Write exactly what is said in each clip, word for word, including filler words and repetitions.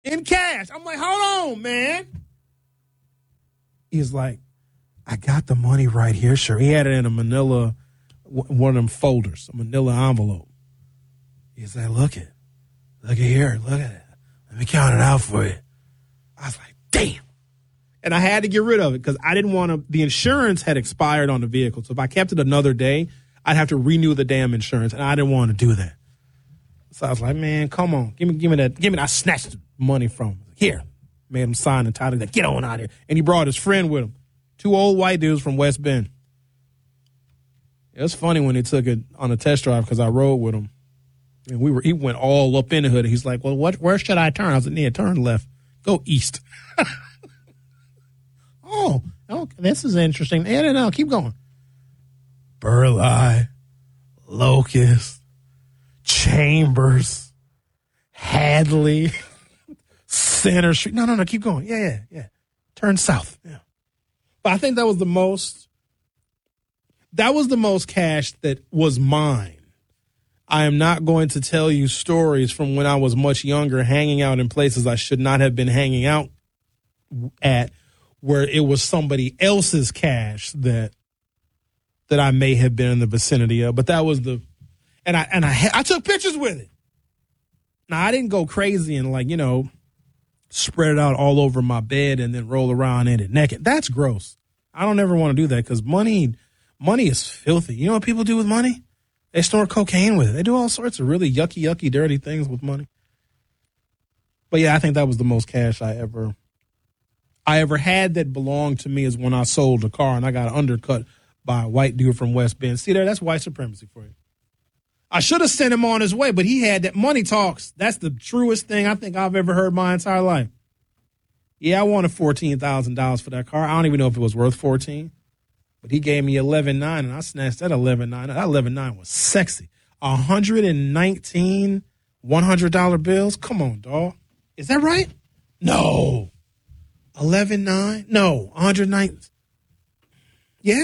in cash. I'm like, hold on, man. He's like, I got the money right here, sure. He had it in a manila, one of them folders, a manila envelope. He's like, look it. Look at here. Look at it. Let me count it out for you. I was like, damn. And I had to get rid of it because I didn't want to. The insurance had expired on the vehicle. So if I kept it another day, I'd have to renew the damn insurance. And I didn't want to do that. So I was like, man, come on. Give me, give me that. Give me that. I snatched the money from him. Here. Made him sign the title. Like, get on out here. And he brought his friend with him. Two old white dudes from West Bend. It was funny when he took it on a test drive because I rode with him. And we were, he went all up in the hood. He's like, well, what, where should I turn? I was like, yeah, turn left. Go east. oh, okay, this is interesting. No, no, no, keep going. Burleigh, Locust, Chambers, Hadley, Center Street. No, no, no, keep going. Yeah, yeah, yeah. Turn south. Yeah. But I think that was the most, that was the most cash that was mine. I am not going to tell you stories from when I was much younger, hanging out in places I should not have been hanging out at, where it was somebody else's cash that that I may have been in the vicinity of. But that was the, and I and I I took pictures with it. Now I didn't go crazy and like you know spread it out all over my bed and then roll around in it naked. That's gross. I don't ever want to do that because money money is filthy. You know what people do with money? They snort cocaine with it. They do all sorts of really yucky, yucky, dirty things with money. But yeah, I think that was the most cash I ever, I ever had that belonged to me is when I sold a car and I got undercut by a white dude from West Bend. See there, that's white supremacy for you. I should have sent him on his way, but he had that money talks. That's the truest thing I think I've ever heard my entire life. Yeah, I wanted fourteen thousand dollars for that car. I don't even know if it was worth fourteen. But he gave me eleven nine, and I snatched that eleven nine. That eleven nine was sexy. one hundred nineteen one hundred dollar bills? Come on, dog. Is that right? No. eleven nine? No. one hundred nine. Yeah.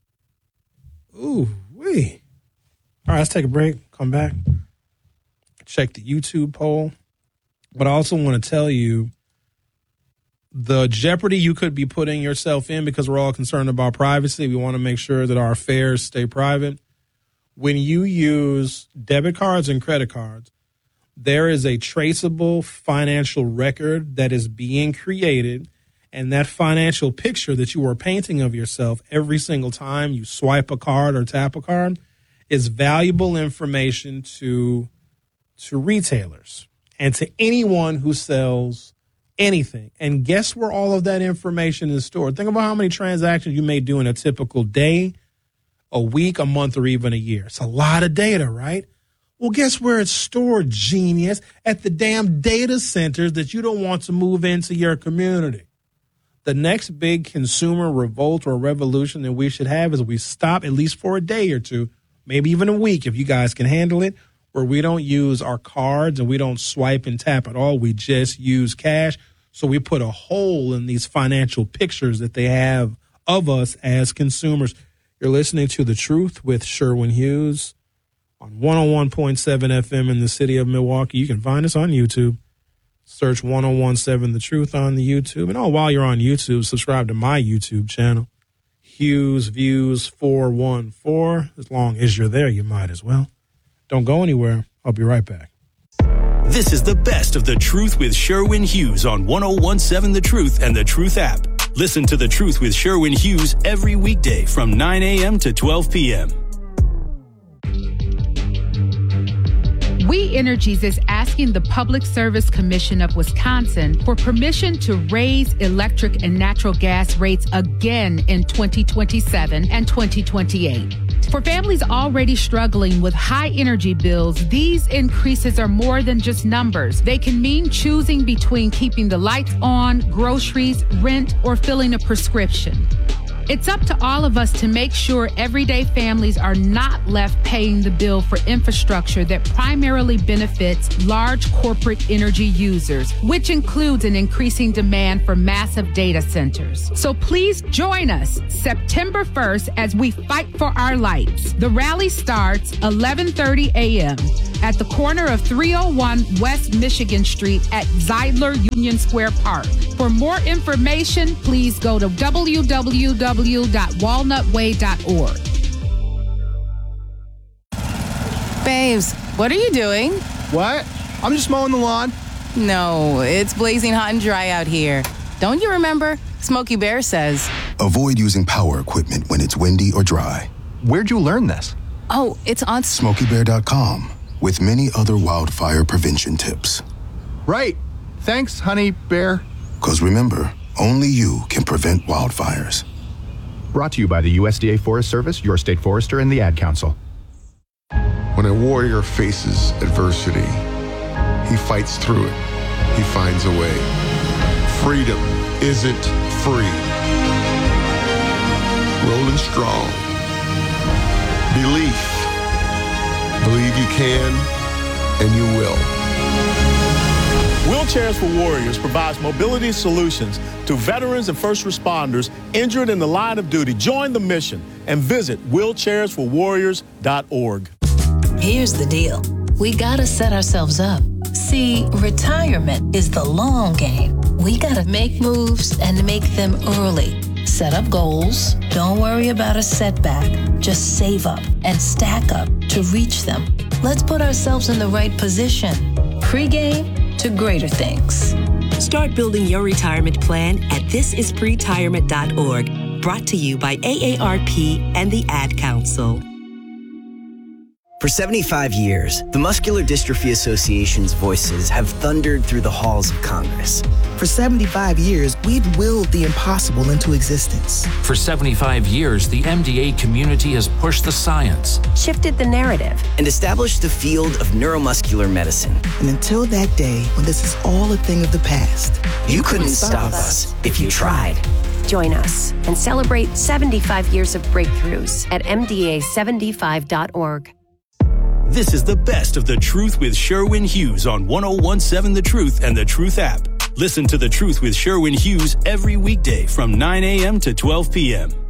Ooh, wee. All right, let's take a break. Come back. Check the YouTube poll. But I also want to tell you the jeopardy you could be putting yourself in because we're all concerned about privacy. We want to make sure that our affairs stay private. When you use debit cards and credit cards, there is a traceable financial record that is being created, and that financial picture that you are painting of yourself every single time you swipe a card or tap a card is valuable information to, to retailers and to anyone who sells anything. And guess where all of that information is stored? Think about how many transactions you may do in a typical day, a week, a month, or even a year. It's a lot of data, right? Well, guess where it's stored, genius? At the damn data centers that you don't want to move into your community. The next big consumer revolt or revolution that we should have is we stop, at least for a day or two, maybe even a week if you guys can handle it, where we don't use our cards and we don't swipe and tap at all. We just use cash. So we put a hole in these financial pictures that they have of us as consumers. You're listening to The Truth with Sherwin Hughes on one oh one point seven F M in the city of Milwaukee. You can find us on YouTube. Search one oh one seven The Truth on the YouTube. And oh, while you're on YouTube, subscribe to my YouTube channel, Hughes Views four one four. As long as you're there, you might as well. Don't go anywhere. I'll be right back. This is the best of The Truth with Sherwin Hughes on one oh one seven The Truth and The Truth app. Listen to The Truth with Sherwin Hughes every weekday from nine a.m. to twelve p.m. We Energies is asking the Public Service Commission of Wisconsin for permission to raise electric and natural gas rates again in twenty twenty-seven and twenty twenty-eight. For families already struggling with high energy bills, these increases are more than just numbers. They can mean choosing between keeping the lights on, groceries, rent, or filling a prescription. It's up to all of us to make sure everyday families are not left paying the bill for infrastructure that primarily benefits large corporate energy users, which includes an increasing demand for massive data centers. So please join us September first as we fight for our lights. The rally starts eleven thirty a.m. at the corner of three oh one West Michigan Street at Zeidler Union Square Park. For more information, please go to w w w dot walnut way dot org. Babes, what are you doing? What? I'm just mowing the lawn. No, it's blazing hot and dry out here. Don't you remember? Smokey Bear says, avoid using power equipment when it's windy or dry. Where'd you learn this? oh, it's on... Smokey Bear dot com, with many other wildfire prevention tips. Right. Thanks, honey bear. Because remember, only you can prevent wildfires. Brought to you by the U S D A Forest Service, your state forester, and the Ad Council. When a warrior faces adversity, he fights through it. He finds a way. Freedom isn't free. Rolling strong. Belief. Believe you can, and you will. Wheelchairs for Warriors provides mobility solutions to veterans and first responders injured in the line of duty. Join the mission and visit wheelchairs for warriors dot org. Here's the deal. We gotta set ourselves up. See, retirement is the long game. We gotta make moves and make them early. Set up goals. Don't worry about a setback. Just save up and stack up to reach them. Let's put ourselves in the right position. Pre-game to greater things. Start building your retirement plan at this is pretirement dot org. Brought to you by A A R P and the Ad Council. For seventy-five years, the Muscular Dystrophy Association's voices have thundered through the halls of Congress. For seventy-five years, we've willed the impossible into existence. For seventy-five years, the M D A community has pushed the science, shifted the narrative, and established the field of neuromuscular medicine. And until that day, when this is all a thing of the past, you, you couldn't, couldn't stop us if you tried. Join us and celebrate seventy-five years of breakthroughs at M D A seventy-five dot org. This is the best of The Truth with Sherwin Hughes on one oh one seven The Truth and The Truth app. Listen to The Truth with Sherwin Hughes every weekday from nine a.m. to twelve p.m.